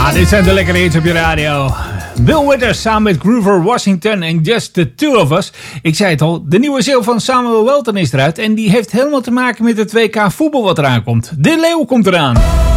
Dit zijn de lekkere hits op je radio. Bill Withers samen met Grover Washington en Just the Two of Us. Ik zei het al, de nieuwe single van Samuel Welton is eruit. En die heeft helemaal te maken met het WK voetbal wat eraan komt. De Leeuw komt eraan.